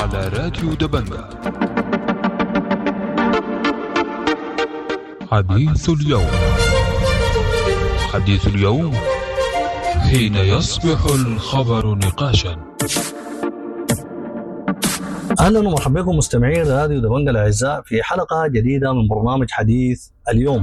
على راديو دبنجة. حديث اليوم. حديث اليوم حين يصبح الخبر نقاشا. أهلا ومرحبا بكم مستمعين راديو دبنجة الأعزاء في حلقة جديدة من برنامج حديث اليوم.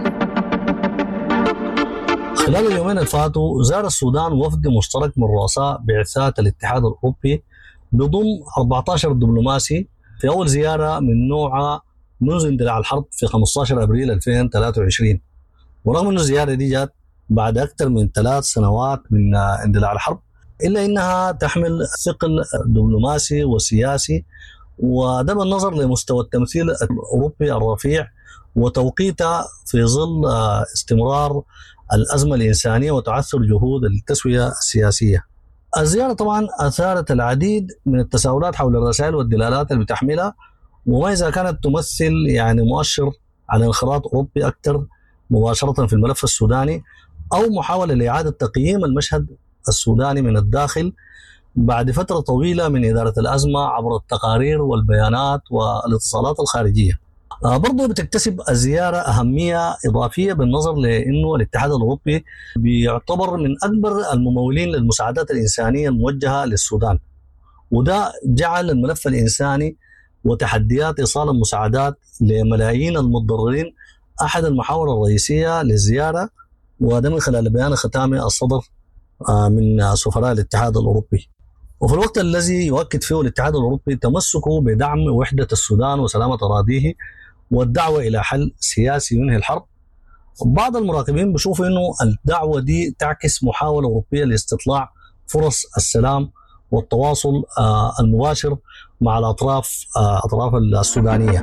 خلال اليومين اللي فاتوا زار السودان وفد مشترك من رؤساء بعثات الاتحاد الأوروبي بضم 14 دبلوماسي في أول زيارة من نوعها منذ اندلاع الحرب في 15 أبريل 2023. ورغم أن الزيارة دي جات بعد أكثر من 3 سنوات من اندلاع الحرب، إلا أنها تحمل ثقل دبلوماسي وسياسي، وده بالنظر لمستوى التمثيل الأوروبي الرفيع وتوقيتها في ظل استمرار الأزمة الإنسانية وتعثر جهود التسوية السياسية. الزيارة طبعا أثارت العديد من التساؤلات حول الرسائل والدلالات اللي بتحملها، وما إذا كانت تمثل مؤشر على انخراط أوروبي أكثر مباشرة في الملف السوداني، أو محاولة لإعادة تقييم المشهد السوداني من الداخل بعد فترة طويلة من إدارة الأزمة عبر التقارير والبيانات والاتصالات الخارجية. برضو بتكتسب الزيارة أهمية إضافية بالنظر لأنه الاتحاد الأوروبي بيعتبر من أكبر الممولين للمساعدات الإنسانية الموجهة للسودان، وده جعل الملف الإنساني وتحديات إيصال المساعدات لملايين المتضررين أحد المحاور الرئيسية للزيارة، وده من خلال بيان ختامي الصدر من سفراء الاتحاد الأوروبي. وفي الوقت الذي يؤكد فيه الاتحاد الأوروبي تمسكه بدعم وحدة السودان وسلامة أراضيه والدعوة إلى حل سياسي ينهي الحرب، بعض المراقبين بيشوفوا أنه الدعوة دي تعكس محاولة أوروبية لاستطلاع فرص السلام والتواصل المباشر مع الأطراف السودانية.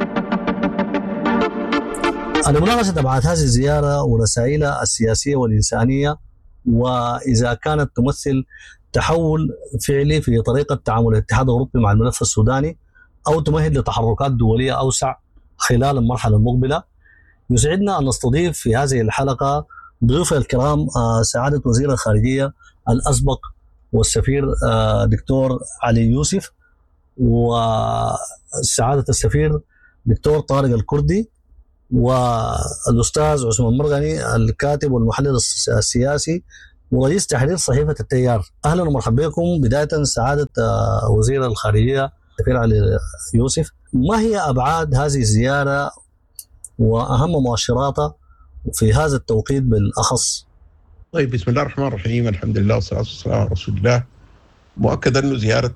لمناقشة أبعاد هذه الزيارة ورسائلها السياسية والإنسانية، وإذا كانت تمثل تحول فعلي في طريقة تعامل الاتحاد الأوروبي مع الملف السوداني أو تمهد لتحركات دولية أوسع خلال المرحلة المقبلة، يسعدنا أن نستضيف في هذه الحلقة ضيوف الكرام سعادة وزير الخارجية الأسبق والسفير دكتور علي يوسف، وسعادة السفير دكتور طارق الكردي، والأستاذ عثمان مرغني الكاتب والمحلل السياسي ورئيس تحرير صحيفة التيار. أهلا ومرحبا بكم. بداية سعادة وزير الخارجية السفير علي يوسف، ما هي أبعاد هذه الزيارة وأهم مؤشراتها في هذا التوقيت بالأخص؟ طيب، بسم الله الرحمن الرحيم، الحمد لله والصلاة والسلام على رسول الله. مؤكد أنه زيارة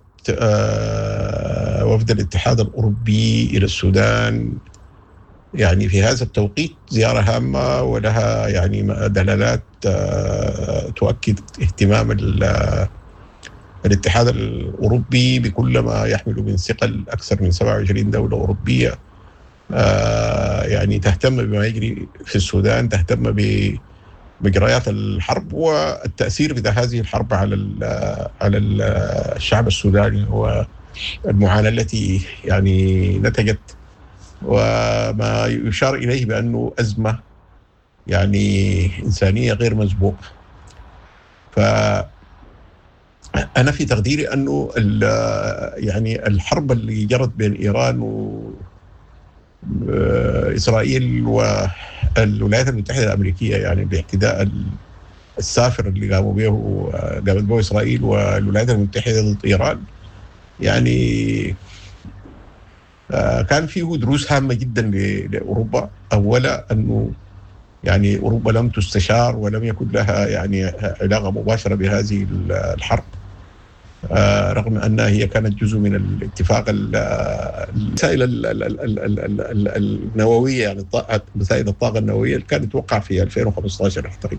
وفد الاتحاد الأوروبي إلى السودان في هذا التوقيت زيارة هامة ولها دلالات تؤكد اهتمام الاتحاد الأوروبي بكل ما يحمل من ثقل أكثر من 27 دولة أوروبية تهتم بما يجري في السودان، تهتم بمجريات الحرب والتأثير بتاع هذه الحرب على الشعب السوداني والمعاناة التي نتجت، وما يشار إليه بأنه أزمة إنسانية غير مسبوقة. فأنا في تقديري أنه الحرب اللي جرت بين إيران وإسرائيل والولايات المتحدة الأمريكية، باعتداء السافر اللي قامت به إسرائيل والولايات المتحدة ضد إيران، كان فيه دروس هامة جدا لأوروبا. أولا أنه أوروبا لم تستشار ولم يكن لها علاقة مباشرة بهذه الحرب، رغم أنها هي كانت جزء من الاتفاق الوسائل النووية، وسائل الطاقة النووية اللي كانت توقع في 2015 أعتقد.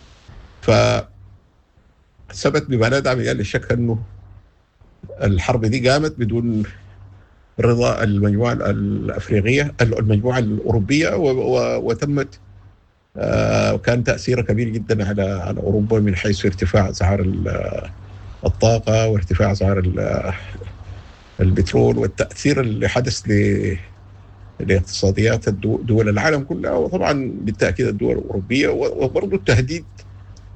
فثبت بما لا داعي للشك أنه الحرب دي قامت بدون رضا المجموعة الأفريقية، المجموعة الأوروبية، وتمت وكان تأثير كبير جدا على أوروبا من حيث ارتفاع أسعار الطاقة وارتفاع أسعار البترول، والتأثير اللي حدث لاقتصاديات دول العالم كلها، وطبعا بالتأكيد الدول الأوروبية، وبرضو التهديد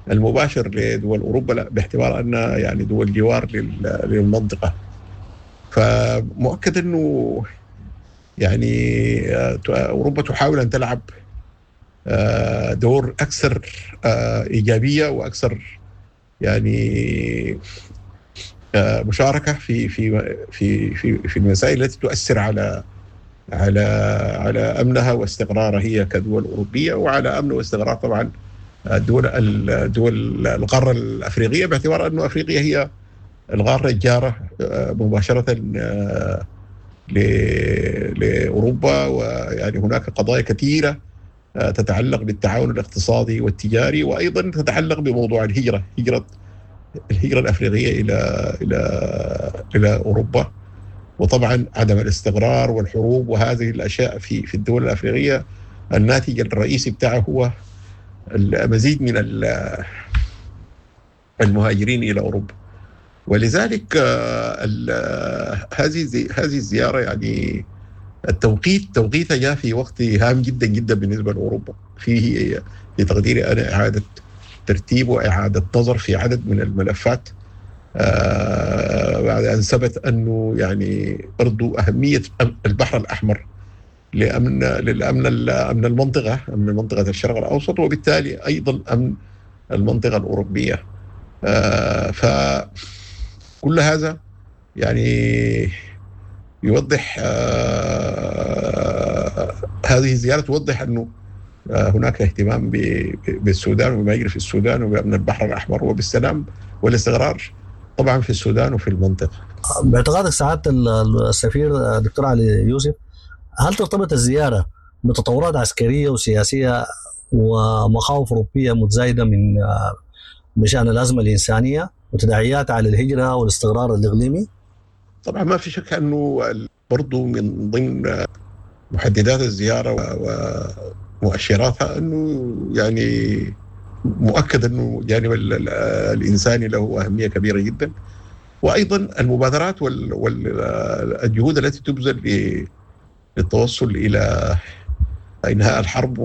المباشر لدول أوروبا باعتبار أنها دول جوار للمنطقة. فمؤكد أنه يعني أوروبا تحاول أن تلعب دور أكثر إيجابية وأكثر يعني مشاركة في المسائل التي تؤثر على أمنها واستقرارها هي كدول أوروبية، وعلى أمن واستقرار طبعا الدول القارة الأفريقية، باعتبار أن أفريقيا هي القارة الجارة مباشرة لأوروبا، ويعني هناك قضايا كثيرة تتعلق بالتعاون الاقتصادي والتجاري، وأيضا تتعلق بموضوع الهجرة الأفريقية إلى أوروبا، وطبعا عدم الاستقرار والحروب وهذه الأشياء في الدول الأفريقية الناتج الرئيسي بتاعه هو المزيد من المهاجرين إلى أوروبا. ولذلك هذه الزيارة يعني توقيتها جاء في وقت هام جدا جدا بالنسبة لأوروبا، فيه لتقديري أنا إعادة ترتيب وإعادة نظر في عدد من الملفات بعد أن ثبت أنه يعني برضو أهمية البحر الأحمر لأمن المنطقة، أمن منطقة الشرق الأوسط، وبالتالي أيضا أمن المنطقة الأوروبية. فكل هذا يعني يوضح هذه الزيارة توضح أنه هناك اهتمام بالسودان وما يجري في السودان وبأمن البحر الأحمر وبالسلام والاستقرار طبعا في السودان وفي المنطقة. باعتقادك سعادة السفير دكتور علي يوسف، هل ترتبط الزيارة بتطورات عسكرية وسياسية ومخاوف أوروبية متزايدة من شأن الأزمة الإنسانية وتداعيات على الهجرة والاستقرار الإقليمي؟ طبعا ما في شك أنه برضو من ضمن محددات الزيارة ومؤشراتها أنه يعني مؤكد أنه الجانب الإنساني له أهمية كبيرة جدا، وأيضا المبادرات والجهود التي تبذل للتوصل إلى إنهاء الحرب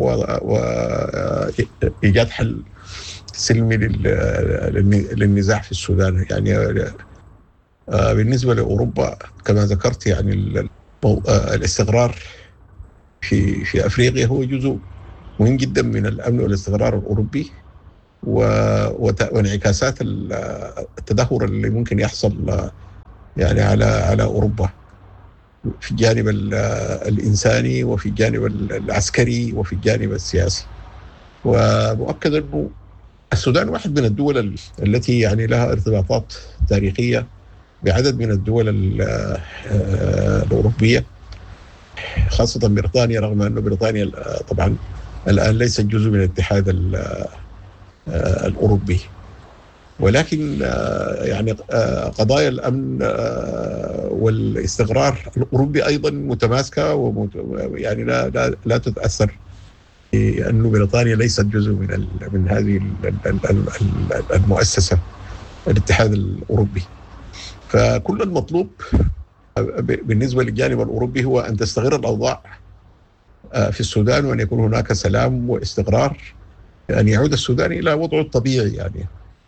وإيجاد حل سلمي للنزاع في السودان. يعني بالنسبة لأوروبا كما ذكرت يعني الاستقرار في أفريقيا هو جزء مهم جدا من الأمن والاستقرار الأوروبي، وانعكاسات التدهور اللي ممكن يحصل يعني على أوروبا في الجانب الإنساني وفي الجانب العسكري وفي الجانب السياسي. ومؤكد أنه السودان واحد من الدول التي يعني لها ارتباطات تاريخية بعدد من الدول الأوروبية، خاصة بريطانيا، رغم أن بريطانيا طبعا الآن ليست جزء من الاتحاد الأوروبي، ولكن يعني قضايا الأمن والاستقرار الأوروبي أيضا متماسكة، يعني لا تتأثر لأن بريطانيا ليست جزء من هذه المؤسسة الاتحاد الأوروبي. فكل المطلوب بالنسبة للجانب الأوروبي هو أن تستقر الأوضاع في السودان، وأن يكون هناك سلام واستقرار، أن يعود السودان إلى وضعه الطبيعي يعني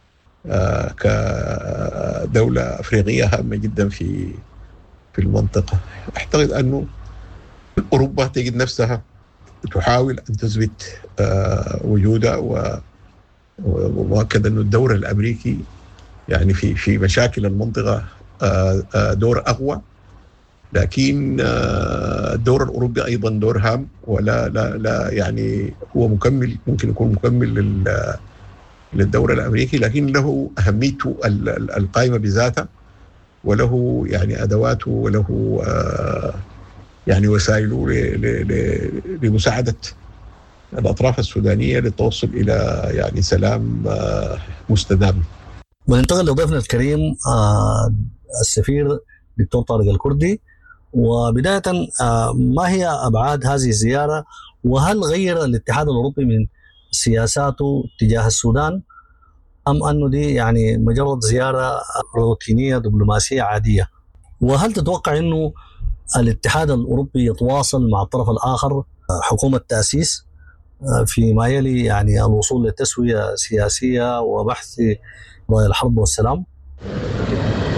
كدولة أفريقية هامة جدا في المنطقة. أعتقد أنه أوروبا تجد نفسها تحاول أن تثبت وجودها، ومؤكد أن الدور الأمريكي يعني في مشاكل المنطقة دور أقوى، لكن الدور الأوروبي أيضا دور هام، ولا لا لا يعني هو مكمل، ممكن يكون مكمل للدور الأمريكي، لكن له أهميته القائمة بذاته، وله يعني أدواته، وله يعني وسائله لمساعدة الأطراف السودانية للتوصل إلى يعني سلام مستدام. وننتقل لضيفنا الكريم السفير دكتور طارق الكردي. وبداية ما هي أبعاد هذه الزيارة، وهل غير الاتحاد الأوروبي من سياساته تجاه السودان، أم أنه دي يعني مجرد زيارة روتينية دبلوماسية عادية؟ وهل تتوقع أنه الاتحاد الأوروبي يتواصل مع الطرف الآخر حكومة تأسيس فيما يلي يعني الوصول لتسوية سياسية وبحث قضايا الحرب والسلام؟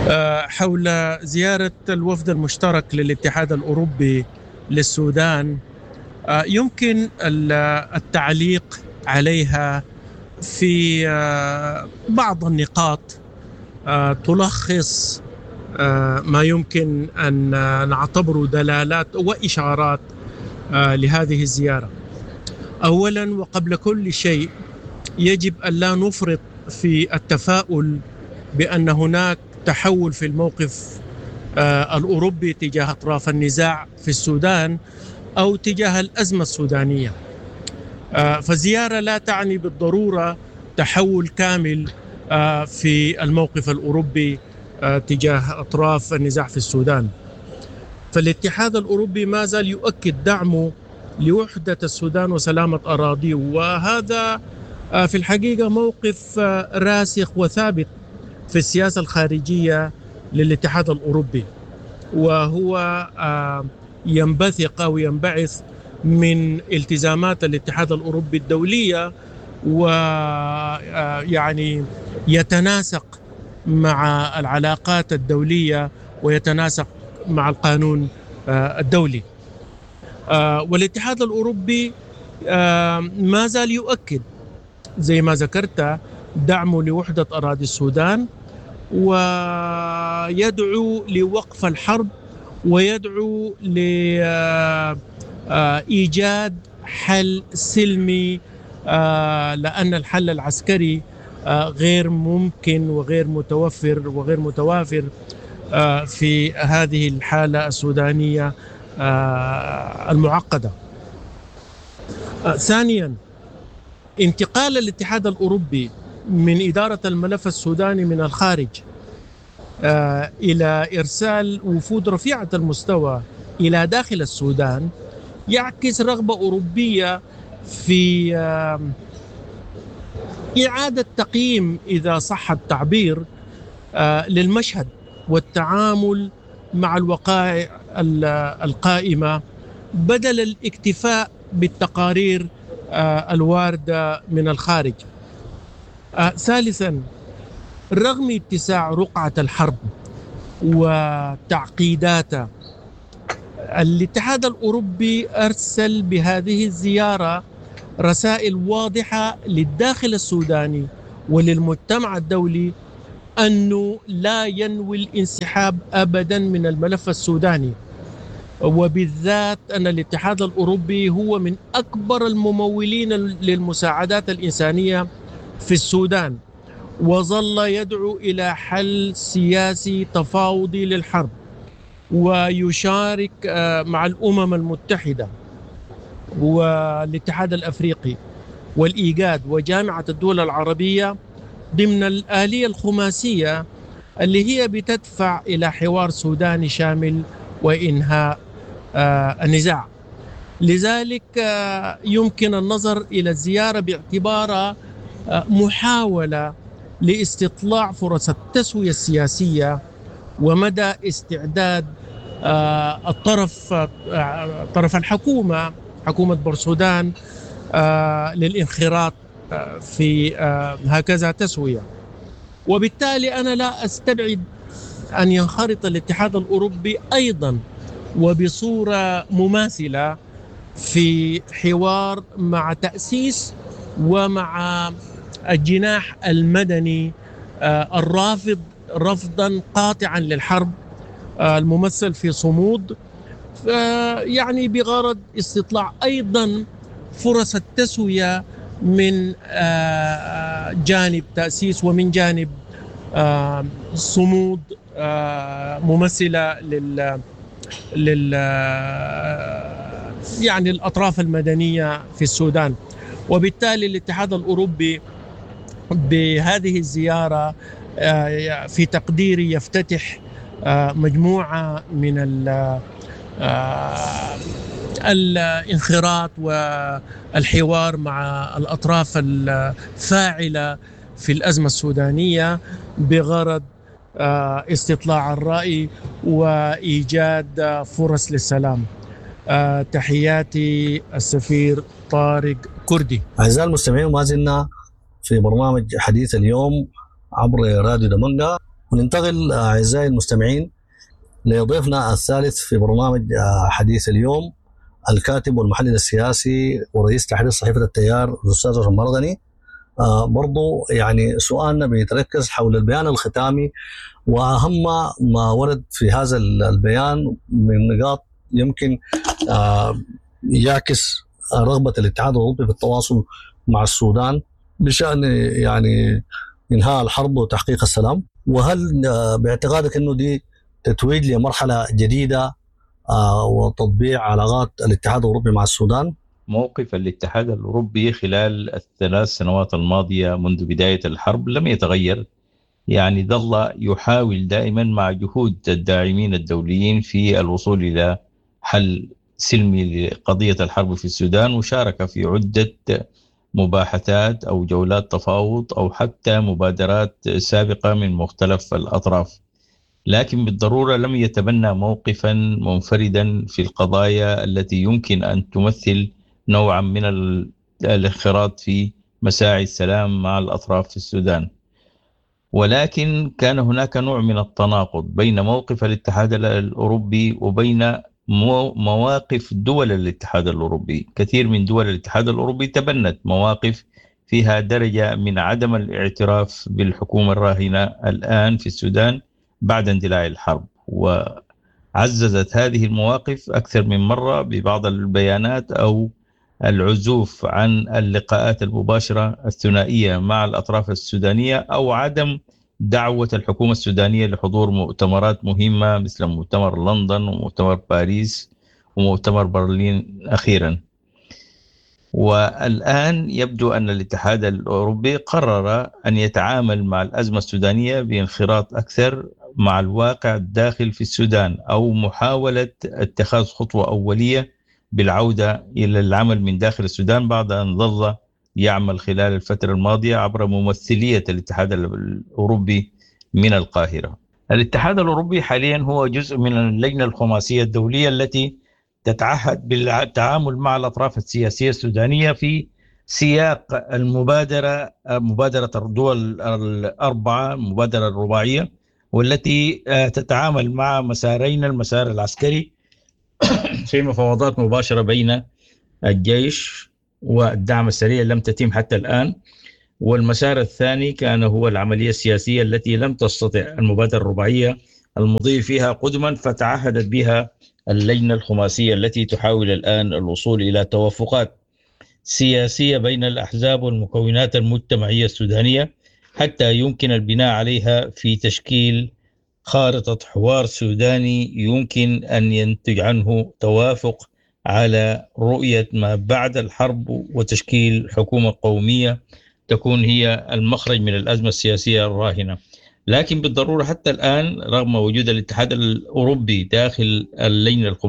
حول زيارة الوفد المشترك للاتحاد الأوروبي للسودان. يمكن التعليق عليها في بعض النقاط تلخص ما يمكن أن نعتبره دلالات وإشارات لهذه الزيارة. أولا وقبل كل شيء يجب أن لا نفرط في التفاؤل بأن هناك تحول في الموقف الأوروبي تجاه أطراف النزاع في السودان أو تجاه الأزمة السودانية. فالزيارة لا تعني بالضرورة تحول كامل في الموقف الأوروبي تجاه أطراف النزاع في السودان. فالاتحاد الأوروبي ما زال يؤكد دعمه لوحدة السودان وسلامة أراضيه، وهذا في الحقيقة موقف راسخ وثابت في السياسة الخارجية للاتحاد الأوروبي، وهو ينبثق أو ينبعث من التزامات الاتحاد الأوروبي الدولية، ويعني يتناسق مع العلاقات الدولية ويتناسق مع القانون الدولي. والاتحاد الأوروبي ما زال يؤكد زي ما ذكرت دعمه لوحدة أراضي السودان، ويدعو لوقف الحرب ويدعو لإيجاد حل سلمي، لأن الحل العسكري غير ممكن وغير متوافر في هذه الحالة السودانية المعقدة. ثانيا، انتقال الاتحاد الأوروبي من إدارة الملف السوداني من الخارج إلى إرسال وفود رفيعة المستوى إلى داخل السودان يعكس رغبة أوروبية في إعادة تقييم، إذا صح التعبير، للمشهد والتعامل مع الوقائع القائمة بدل الاكتفاء بالتقارير الواردة من الخارج. ثالثا، رغم اتساع رقعة الحرب وتعقيداتها، الاتحاد الأوروبي أرسل بهذه الزيارة رسائل واضحة للداخل السوداني وللمجتمع الدولي أنه لا ينوي الانسحاب أبدا من الملف السوداني، وبالذات أن الاتحاد الأوروبي هو من أكبر الممولين للمساعدات الإنسانية في السودان، وظل يدعو إلى حل سياسي تفاوضي للحرب، ويشارك مع الأمم المتحدة والاتحاد الأفريقي والإيجاد وجامعة الدول العربية ضمن الآلية الخماسية اللي هي بتدفع إلى حوار سوداني شامل وإنهاء النزاع. لذلك يمكن النظر إلى الزيارة باعتبارها محاولة لاستطلاع فرص التسوية السياسية ومدى استعداد طرف الحكومة، حكومة بورسودان، للانخراط في هكذا تسوية. وبالتالي أنا لا أستبعد أن ينخرط الاتحاد الأوروبي أيضا وبصورة مماثلة في حوار مع تأسيس ومع الجناح المدني الرافض رفضا قاطعا للحرب، الممثل في صمود، يعني بغرض استطلاع أيضا فرص التسوية من جانب تأسيس ومن جانب صمود ممثلة يعني الأطراف المدنية في السودان. وبالتالي الاتحاد الأوروبي بهذه الزيارة في تقديري يفتتح مجموعة من الانخراط والحوار مع الأطراف الفاعلة في الأزمة السودانية بغرض استطلاع الرأي وإيجاد فرص للسلام. تحياتي السفير طارق كردي. أعزائي المستمعين، ما زلنا في برنامج حديث اليوم عبر راديو دمنقة، وننتقل أعزائي المستمعين لضيفنا الثالث في برنامج حديث اليوم، الكاتب والمحلل السياسي ورئيس تحرير صحيفة التيار الأستاذ هشام مرغني. برضو يعني سؤالنا بيتركز حول البيان الختامي وأهم ما ورد في هذا البيان من نقاط يمكن يعكس رغبة الاتحاد الأوروبي في التواصل مع السودان بشأن يعني إنهاء الحرب وتحقيق السلام. وهل باعتقادك أنه دي تتويج لمرحلة جديدة وتطبيع علاقات الاتحاد الأوروبي مع السودان؟ موقف الاتحاد الأوروبي خلال الثلاث سنوات الماضية منذ بداية الحرب لم يتغير، يعني ظل يحاول دائما مع جهود الداعمين الدوليين في الوصول إلى حل سلمي لقضية الحرب في السودان، وشارك في عدة مباحثات أو جولات تفاوض أو حتى مبادرات سابقة من مختلف الأطراف، لكن بالضرورة لم يتبنى موقفا منفردا في القضايا التي يمكن أن تمثل نوعا من الانخراط في مساعي السلام مع الأطراف في السودان. ولكن كان هناك نوع من التناقض بين موقف الاتحاد الأوروبي وبين مواقف دول الاتحاد الأوروبي. كثير من دول الاتحاد الأوروبي تبنت مواقف فيها درجة من عدم الاعتراف بالحكومة الراهنة الآن في السودان بعد اندلاع الحرب، وعززت هذه المواقف أكثر من مرة ببعض البيانات أو العزوف عن اللقاءات المباشرة الثنائية مع الأطراف السودانية أو عدم دعوة الحكومة السودانية لحضور مؤتمرات مهمة مثل مؤتمر لندن ومؤتمر باريس ومؤتمر برلين أخيرا. والآن يبدو أن الاتحاد الأوروبي قرر أن يتعامل مع الأزمة السودانية بانخراط أكثر مع الواقع الداخل في السودان، أو محاولة اتخاذ خطوة أولية بالعودة إلى العمل من داخل السودان بعد أن ظل يعمل خلال الفترة الماضية عبر ممثلية الاتحاد الأوروبي من القاهرة. الاتحاد الأوروبي حاليا هو جزء من اللجنة الخماسية الدولية التي تتعهد بالتعامل مع الأطراف السياسية السودانية في سياق المبادرة، مبادرة الدول الأربعة، المبادرة الرباعية، والتي تتعامل مع مسارين: المسار العسكري في مفاوضات مباشرة بين الجيش والدعم السريع لم تتم حتى الآن، والمسار الثاني كان هو العملية السياسية التي لم تستطع المبادرة الرباعية المضي فيها قدما، فتعهدت بها اللجنة الخماسية التي تحاول الآن الوصول إلى توافقات سياسية بين الأحزاب والمكونات المجتمعية السودانية حتى يمكن البناء عليها في تشكيل خارطة حوار سوداني يمكن أن ينتج عنه توافق على رؤية ما بعد الحرب وتشكيل حكومة قومية تكون هي المخرج من الأزمة السياسية الراهنة. لكن بالضرورة حتى الآن رغم وجود الاتحاد الأوروبي داخل اللجنة